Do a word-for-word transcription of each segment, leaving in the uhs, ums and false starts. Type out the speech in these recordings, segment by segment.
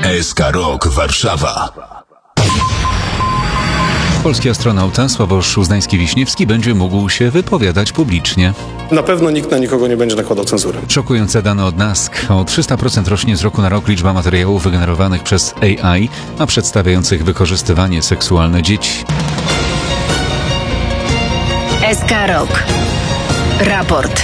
S K Rock Warszawa. Polski astronauta Sławosz Uznański-Wiśniewski będzie mógł się wypowiadać publicznie. Na pewno nikt na nikogo nie będzie nakładał cenzury. Szokujące dane od NASK. O trzysta procent rośnie z roku na rok liczba materiałów wygenerowanych przez A I, a przedstawiających wykorzystywanie seksualne dzieci. S K Rock. Raport.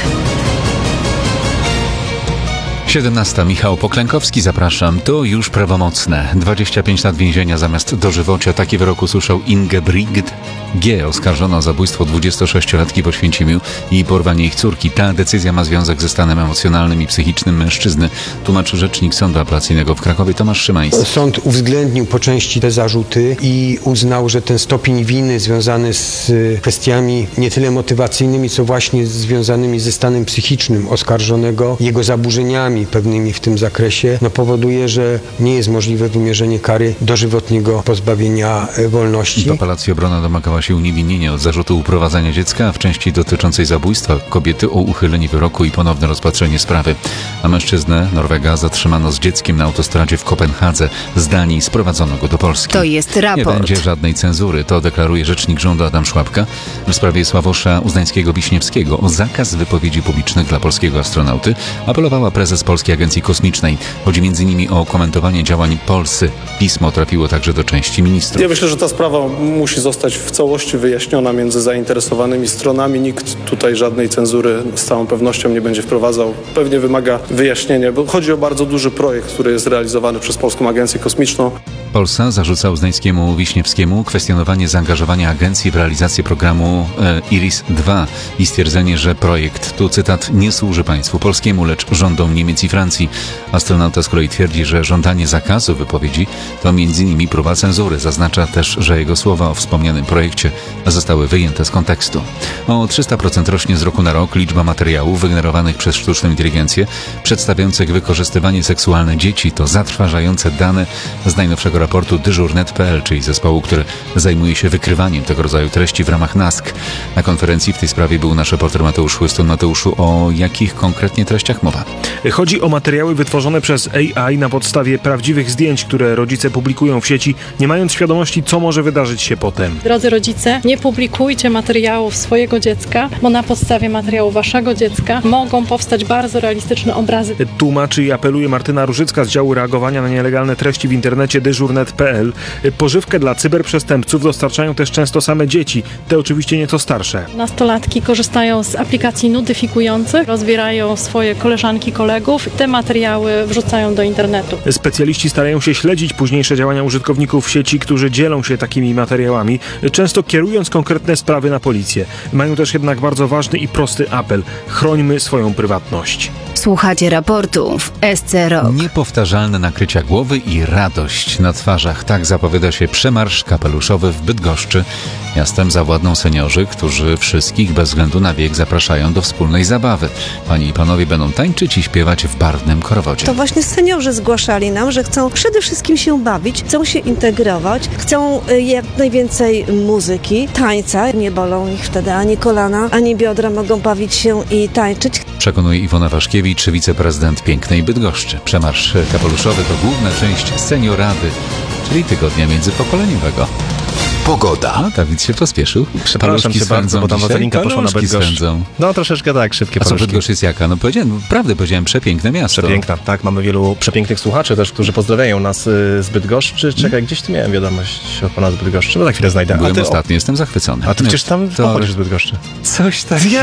siedemnasta. Michał Poklękowski, zapraszam. To już prawomocne. dwadzieścia pięć lat więzienia zamiast dożywocia. Taki wyrok usłyszał Ingebrigt G., oskarżona o zabójstwo dwudziestosześciolatki w Oświęcimiu i porwanie ich córki. Ta decyzja ma związek ze stanem emocjonalnym i psychicznym mężczyzny, tłumaczy rzecznik Sądu Apelacyjnego w Krakowie Tomasz Szymański. Sąd uwzględnił po części te zarzuty i uznał, że ten stopień winy związany z kwestiami nie tyle motywacyjnymi, co właśnie związanymi ze stanem psychicznym oskarżonego, jego zaburzeniami pewnymi w tym zakresie, no powoduje, że nie jest możliwe wymierzenie kary dożywotniego pozbawienia wolności. W apelacji obrona domagała się uniewinnienia od zarzutu uprowadzania dziecka, a w części dotyczącej zabójstwa kobiety o uchylenie wyroku i ponowne rozpatrzenie sprawy. A mężczyznę, Norwega, zatrzymano z dzieckiem na autostradzie w Kopenhadze. Z Danii sprowadzono go do Polski. To jest raport. Nie będzie żadnej cenzury, to deklaruje rzecznik rządu Adam Szłapka w sprawie Sławosza Uznańskiego-Wiśniewskiego o zakaz wypowiedzi publicznych dla polskiego astronauty. Apelowała prezes Polskiej Agencji Kosmicznej. Chodzi między innymi o komentowanie działań Polsy. Pismo trafiło także do części ministrów. Ja myślę, że ta sprawa musi zostać w całości wyjaśniona między zainteresowanymi stronami. Nikt tutaj żadnej cenzury z całą pewnością nie będzie wprowadzał. Pewnie wymaga wyjaśnienia, bo chodzi o bardzo duży projekt, który jest realizowany przez Polską Agencję Kosmiczną. Polsa zarzuca Uznańskiemu Wiśniewskiemu kwestionowanie zaangażowania agencji w realizację programu e, Iris dwa i stwierdzenie, że projekt, tu cytat, nie służy państwu polskiemu, lecz rządom Niemiec i Francji. Astronauta z kolei twierdzi, że żądanie zakazu wypowiedzi to między innymi próba cenzury. Zaznacza też, że jego słowa o wspomnianym projekcie zostały wyjęte z kontekstu. O trzysta procent rośnie z roku na rok liczba materiałów wygenerowanych przez sztuczną inteligencję przedstawiających wykorzystywanie seksualne dzieci. To zatrważające dane z najnowszego raportu dyżurnet kropka p l, czyli zespołu, który zajmuje się wykrywaniem tego rodzaju treści w ramach NASK. Na konferencji w tej sprawie był nasz reporter Mateusz Chłystun. Mateuszu, o jakich konkretnie treściach mowa? Chodzi o materiały wytworzone przez A I na podstawie prawdziwych zdjęć, które rodzice publikują w sieci, nie mając świadomości, co może wydarzyć się potem. Drodzy rodzice, nie publikujcie materiałów swojego dziecka, bo na podstawie materiału waszego dziecka mogą powstać bardzo realistyczne obrazy. Tłumaczy i apeluje Martyna Różycka z działu reagowania na nielegalne treści w internecie dyżurnet kropka p l. Pożywkę dla cyberprzestępców dostarczają też często same dzieci, te oczywiście nieco starsze. Nastolatki korzystają z aplikacji nudyfikujących, rozbierają swoje koleżanki, kolegów, te materiały wrzucają do internetu. Specjaliści starają się śledzić późniejsze działania użytkowników sieci, którzy dzielą się takimi materiałami, często kierując konkretne sprawy na policję. Mają też jednak bardzo ważny i prosty apel: chrońmy swoją prywatność. Słuchacie raportu w S C Rock. Niepowtarzalne nakrycia głowy i radość na twarzach. Tak zapowiada się przemarsz kapeluszowy w Bydgoszczy. Miastem zawładną seniorzy, którzy wszystkich bez względu na wiek zapraszają do wspólnej zabawy. Panie i panowie będą tańczyć i śpiewać w barwnym korowodzie. To właśnie seniorzy zgłaszali nam, że chcą przede wszystkim się bawić, chcą się integrować, chcą jak najwięcej muzyki, tańca. Nie bolą ich wtedy ani kolana, ani biodra, mogą bawić się i tańczyć. Przekonuje Iwona Waszkiewicz, wiceprezydent pięknej Bydgoszczy. Przemarsz kapeluszowy to główna część seniorady, czyli tygodnia międzypokoleniowego. Pogoda. A, Dawid się pospieszył. Przepraszam cię bardzo, bo tam wazelinka poszła na Bydgoszcz. No troszeczkę tak, szybkie paluszki. paluszki. A co, Bydgoszcz jest jaka? No powiedziałem, prawdę powiedziałem, przepiękne miasto. Przepiękna, tak. Mamy wielu przepięknych słuchaczy też, którzy pozdrawiają nas z Bydgoszczy. Czekaj, gdzieś tu miałem wiadomość od pana z Bydgoszczy, bo za chwilę znajdę. Byłem ty, ostatnio, o... jestem zachwycony. A ty przecież tam to... pochodzisz z Bydgoszczy. Coś takiego.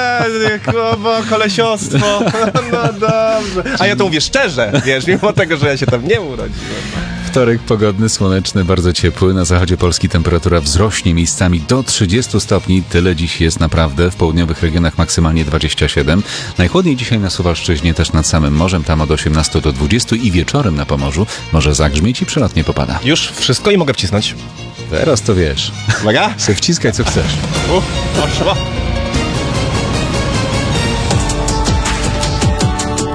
Bo kolesiostwo. No dobrze. A ja to mówię szczerze, wiesz, mimo tego, że ja się tam nie urodziłem. Wtorek pogodny, słoneczny, bardzo ciepły. Na zachodzie Polski temperatura wzrośnie miejscami do trzydziestu stopni. Tyle dziś jest naprawdę. W południowych regionach maksymalnie dwadzieścia siedem. Najchłodniej dzisiaj na Suwalszczyźnie, też nad samym morzem, tam od osiemnastu do dwudziestu i wieczorem na Pomorzu może zagrzmieć i przelotnie popada. Już wszystko i mogę wcisnąć. Teraz to wiesz. Uwaga. Se wciskaj co chcesz. U, poszło.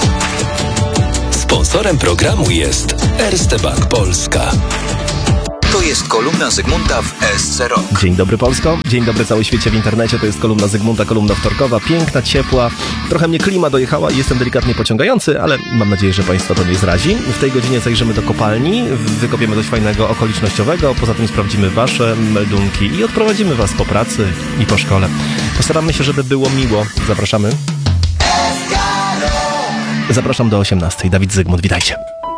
Sponsorem programu jest Erste Bank Polska. To jest kolumna Zygmunta w S C Rok. Dzień dobry Polsko, dzień dobry cały świecie w internecie, to jest kolumna Zygmunta, kolumna wtorkowa, piękna, ciepła, trochę mnie klima dojechała i jestem delikatnie pociągający, ale mam nadzieję, że Państwa to nie zrazi. W tej godzinie zajrzymy do kopalni, wykopiemy coś fajnego okolicznościowego, poza tym sprawdzimy Wasze meldunki i odprowadzimy Was po pracy i po szkole. Postaramy się, żeby było miło. Zapraszamy. Zapraszam do osiemnastej. Dawid Zygmunt, witajcie.